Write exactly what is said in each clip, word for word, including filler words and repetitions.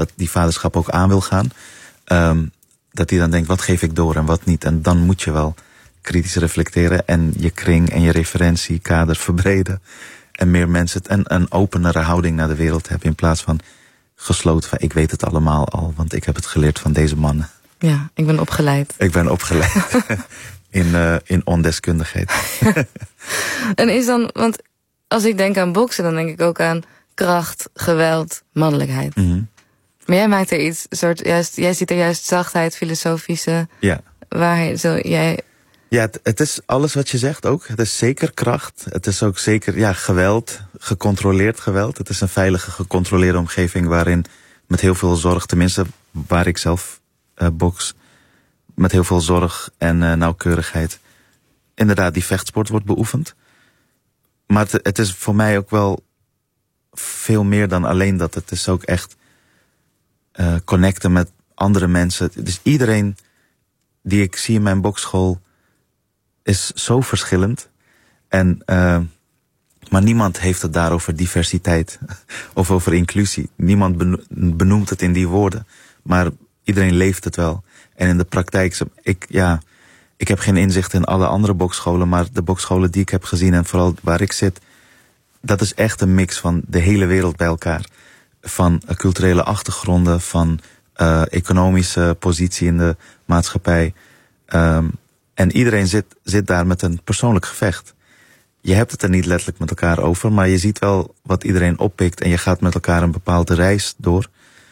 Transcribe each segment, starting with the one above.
dat die vaderschap ook aan wil gaan. Um, dat hij dan denkt, wat geef ik door en wat niet. En dan moet je wel kritisch reflecteren en je kring en je referentiekader verbreden. En meer mensen en een openere houding naar de wereld hebben in plaats van gesloten van ik weet het allemaal al, want ik heb het geleerd van deze mannen. Ja, ik ben opgeleid. Ik ben opgeleid in, uh, in ondeskundigheid. En is dan, want als ik denk aan boksen, dan denk ik ook aan kracht, geweld, mannelijkheid. Mm-hmm. Maar jij maakt er iets, soort, juist, jij ziet er juist zachtheid, filosofische ja. waarheid. Zo, jij... Ja, het, het is alles wat je zegt ook. Het is zeker kracht. Het is ook zeker ja, geweld, gecontroleerd geweld. Het is een veilige, gecontroleerde omgeving waarin met heel veel zorg, tenminste waar ik zelf uh, boks, met heel veel zorg en uh, nauwkeurigheid inderdaad die vechtsport wordt beoefend. Maar het, het is voor mij ook wel veel meer dan alleen dat. Het is ook echt uh, connecten met andere mensen. Dus iedereen die ik zie in mijn bokschool is zo verschillend. En, uh, maar niemand heeft het daar over diversiteit of over inclusie. Niemand benoemt het in die woorden. Maar iedereen leeft het wel. En in de praktijk, ik, ja, ik heb geen inzicht in alle andere bokscholen, maar de bokscholen die ik heb gezien en vooral waar ik zit, dat is echt een mix van de hele wereld bij elkaar. Van uh, culturele achtergronden, van uh, economische positie in de maatschappij. Um, en iedereen zit, zit daar met een persoonlijk gevecht. Je hebt het er niet letterlijk met elkaar over, maar je ziet wel wat iedereen oppikt en je gaat met elkaar een bepaalde reis door.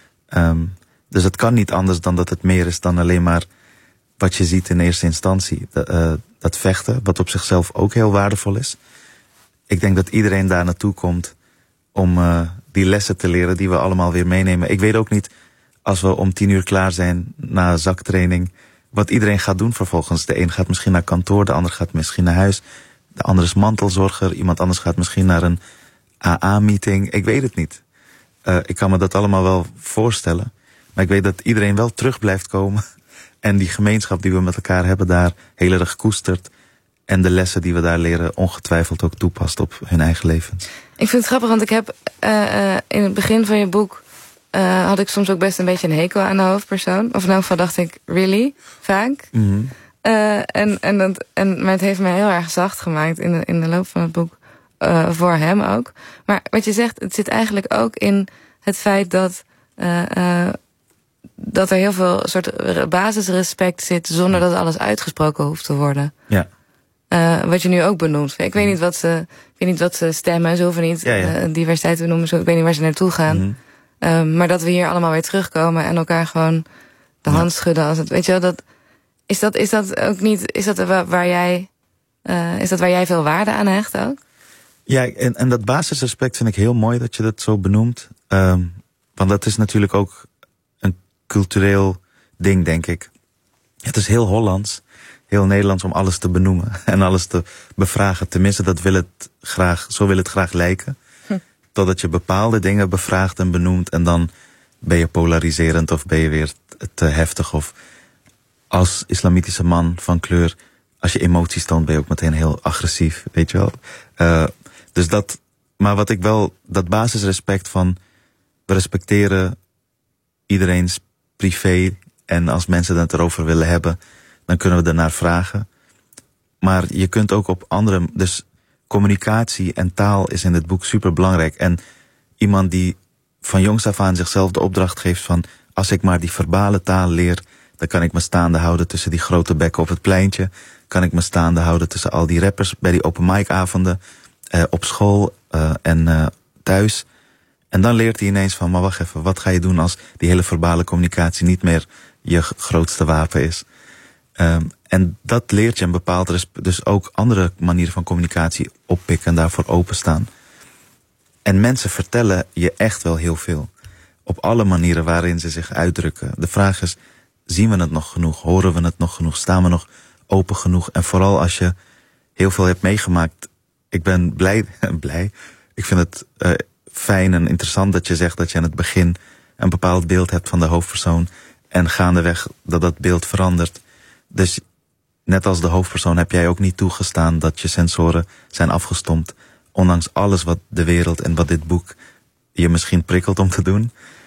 Um, dus het kan niet anders dan dat het meer is dan alleen maar wat je ziet in eerste instantie. De, uh, dat vechten, wat op zichzelf ook heel waardevol is. Ik denk dat iedereen daar naartoe komt om uh, die lessen te leren die we allemaal weer meenemen. Ik weet ook niet, als we om tien uur klaar zijn na zaktraining, wat iedereen gaat doen vervolgens. De een gaat misschien naar kantoor, de ander gaat misschien naar huis. De ander is mantelzorger, iemand anders gaat misschien naar een A A-meeting. Ik weet het niet. Uh, ik kan me dat allemaal wel voorstellen. Maar ik weet dat iedereen wel terug blijft komen. En die gemeenschap die we met elkaar hebben daar heel erg koestert. En de lessen die we daar leren ongetwijfeld ook toepast op hun eigen levens. Ik vind het grappig, want ik heb uh, uh, in het begin van je boek Uh, had ik soms ook best een beetje een hekel aan de hoofdpersoon. Of in elk geval dacht ik, really? Vaak. Mm-hmm. Uh, en, en, dat, en, maar het heeft me heel erg zacht gemaakt in de, in de loop van het boek. Uh, voor hem ook. Maar wat je zegt, het zit eigenlijk ook in het feit dat, uh, uh, dat er heel veel soort basisrespect zit zonder dat alles uitgesproken hoeft te worden. Ja. Uh, wat je nu ook benoemt. Ik weet niet wat ze, ik weet niet wat ze stemmen. Ze hoeven niet ja, ja. Uh, diversiteit te noemen. Zo, ik weet niet waar ze naartoe gaan. Mm-hmm. Um, maar dat we hier allemaal weer terugkomen en elkaar gewoon de hand schudden als het, weet je wel, dat is dat is dat ook niet, is dat waar, waar jij uh, is dat waar jij veel waarde aan hecht ook? Ja, en, en dat basisrespect vind ik heel mooi dat je dat zo benoemt. Um, want dat is natuurlijk ook een cultureel ding, denk ik. Het is heel Hollands, heel Nederlands om alles te benoemen en alles te bevragen. Tenminste, dat wil het graag, zo wil het graag lijken. Totdat je bepaalde dingen bevraagt en benoemt en dan ben je polariserend of ben je weer te heftig. Of als islamitische man van kleur, als je emoties toont, ben je ook meteen heel agressief, weet je wel. Uh, dus dat, maar wat ik wel, dat basisrespect van, we respecteren iedereen's privé en als mensen het erover willen hebben, dan kunnen we ernaar vragen. Maar je kunt ook op andere, dus communicatie en taal is in het boek super belangrijk. En iemand die van jongs af aan zichzelf de opdracht geeft van, als ik maar die verbale taal leer, dan kan ik me staande houden tussen die grote bekken op het pleintje. Kan ik me staande houden tussen al die rappers bij die open mic avonden, uh, op school uh, en uh, thuis. En dan leert hij ineens van, maar wacht even, wat ga je doen als die hele verbale communicatie niet meer je grootste wapen is? Um, en dat leert je een bepaald respect, dus ook andere manieren van communicatie oppikken en daarvoor openstaan. En mensen vertellen je echt wel heel veel. Op alle manieren waarin ze zich uitdrukken. De vraag is, zien we het nog genoeg? Horen we het nog genoeg? Staan we nog open genoeg? En vooral als je heel veel hebt meegemaakt. Ik ben blij, blij. Ik vind het uh, fijn en interessant dat je zegt dat je aan het begin een bepaald beeld hebt van de hoofdpersoon. En gaandeweg dat dat beeld verandert. Dus net als de hoofdpersoon heb jij ook niet toegestaan dat je sensoren zijn afgestompt. Ondanks alles wat de wereld en wat dit boek je misschien prikkelt om te doen.